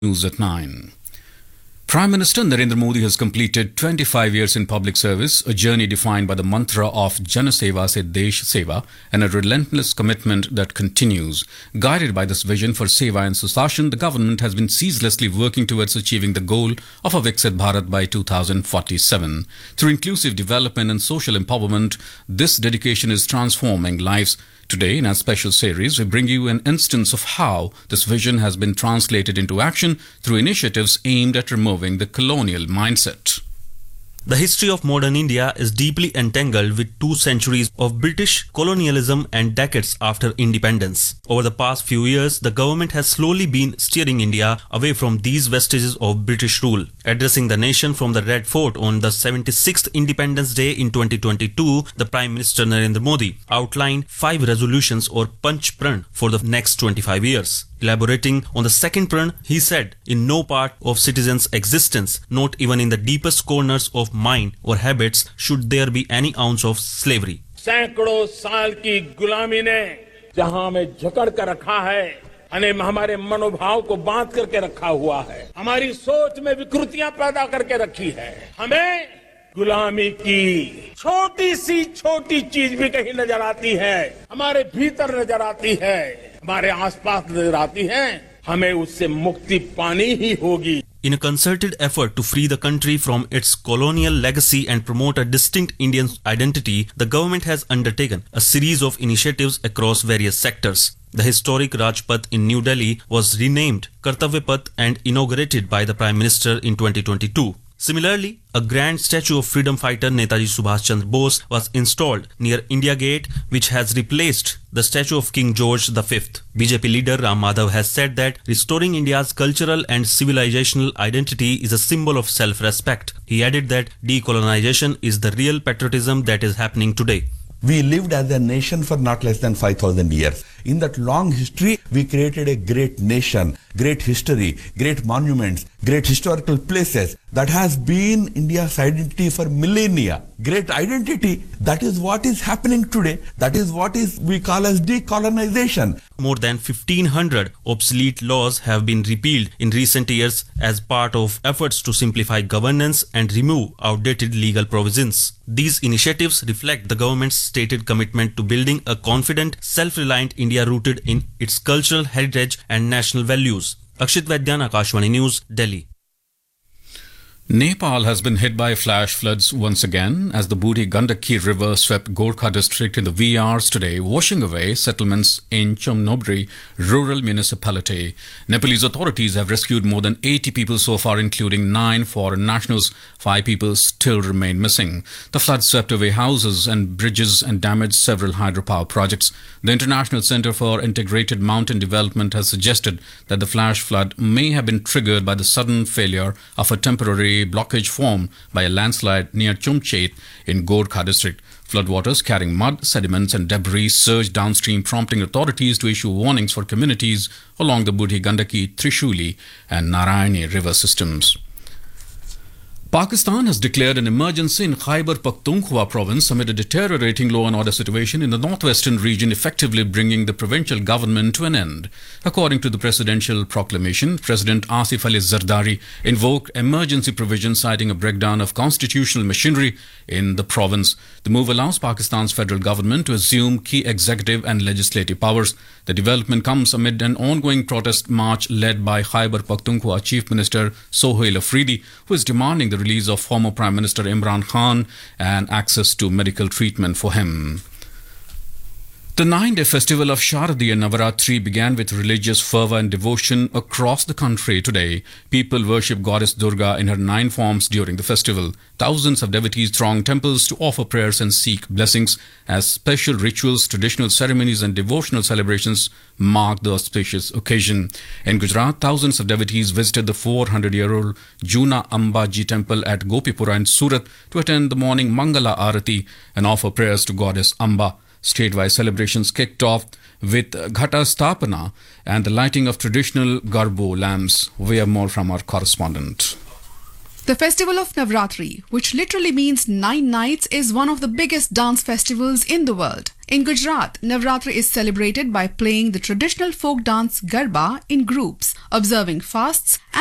News at 9. Prime Minister Narendra Modi has completed 25 years in public service, a journey defined by the mantra of Jana Seva se Desh Seva and a relentless commitment that continues. Guided by this vision for Seva and Susashan, the government has been ceaselessly working towards achieving the goal of a Viksit Bharat by 2047. Through inclusive development and social empowerment, this dedication is transforming lives. Today, in our special series, we bring you an instance of how this vision has been translated into action through initiatives aimed at removing the colonial mindset. The history of modern India is deeply entangled with 2 centuries of British colonialism and decades after independence. Over the past few years, the government has slowly been steering India away from these vestiges of British rule. Addressing the nation from the Red Fort on the 76th Independence Day in 2022, the Prime Minister Narendra Modi outlined 5 resolutions or Panch Pran for the next 25 years. Elaborating on the second pran, he said, in no part of citizens' existence, not even in the deepest corners of mind or habits, should there be any ounce of slavery. सैकड़ों साल की गुलामी ने जहां हमें जकड़ कर रखा है, हमारे मनोभाव को बांध करके रखा हुआ है, हमारी सोच में विकृतियां पैदा करके रखी है, हमें गुलामी की छोटी सी छोटी चीज भी कहीं नजर आती है, हमारे भीतर नजर आती है, हमारे आसपास नजर आती है, हमें उससे मुक्ति पानी ही होगी. In a concerted effort to free the country from its colonial legacy and promote a distinct Indian identity, the government has undertaken a series of initiatives across various sectors. The historic Rajpath in New Delhi was renamed Kartavya Path and inaugurated by the Prime Minister in 2022. Similarly, a grand statue of freedom fighter Netaji Subhash Chandra Bose was installed near India Gate, which has replaced the statue of King George V. BJP leader Ram Madhav has said that restoring India's cultural and civilizational identity is a symbol of self-respect. He added that decolonization is the real patriotism that is happening today. We lived as a nation for not less than 5,000 years. In that long history, we created a great nation, great history, great monuments, great historical places. That has been India's identity for millennia. Great identity. That is what is happening today. That is what we call as decolonization. More than 1,500 obsolete laws have been repealed in recent years as part of efforts to simplify governance and remove outdated legal provisions. These initiatives reflect the government's stated commitment to building a confident, self-reliant India rooted in its cultural heritage and national values. Akshit Vaidyan, Akashvani News, Delhi. Nepal has been hit by flash floods once again as the Buri Gandaki River swept Gorkha district in the wee hours today, washing away settlements in Chomnobri rural municipality. Nepalese authorities have rescued more than 80 people so far, including 9 foreign nationals. 5 people still remain missing. The flood swept away houses and bridges and damaged several hydropower projects. The International Center for Integrated Mountain Development has suggested that the flash flood may have been triggered by the sudden failure of a temporary blockage formed by a landslide near Chumchet in Gorkha district. Floodwaters carrying mud, sediments and debris surged downstream, prompting authorities to issue warnings for communities along the Budhi Gandaki, Trishuli and Narayani river systems. Pakistan has declared an emergency in Khyber Pakhtunkhwa province amid a deteriorating law and order situation in the northwestern region, effectively bringing the provincial government to an end. According to the presidential proclamation, President Asif Ali Zardari invoked emergency provisions, citing a breakdown of constitutional machinery in the province. The move allows Pakistan's federal government to assume key executive and legislative powers. The development comes amid an ongoing protest march led by Khyber Pakhtunkhwa Chief Minister Sohail Afridi, who is demanding the release of former Prime Minister Imran Khan and access to medical treatment for him. The 9-day festival of Sharadiya Navaratri began with religious fervour and devotion across the country today. People worship Goddess Durga in her 9 forms during the festival. Thousands of devotees throng temples to offer prayers and seek blessings as special rituals, traditional ceremonies and devotional celebrations mark the auspicious occasion. In Gujarat, thousands of devotees visited the 400-year-old Juna Ambaji temple at Gopipura in Surat to attend the morning Mangala Arati and offer prayers to Goddess Amba. Statewide celebrations kicked off with Ghata Stapana and the lighting of traditional Garbo lamps. We have more from our correspondent. The festival of Navratri, which literally means 9 nights, is one of the biggest dance festivals in the world. In Gujarat, Navratri is celebrated by playing the traditional folk dance Garba in groups, observing fasts and